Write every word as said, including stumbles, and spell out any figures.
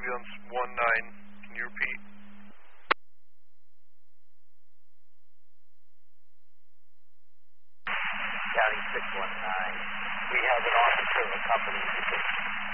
ambulance one nine. Can you repeat? County six one nine. We have an officer accompanying the patient.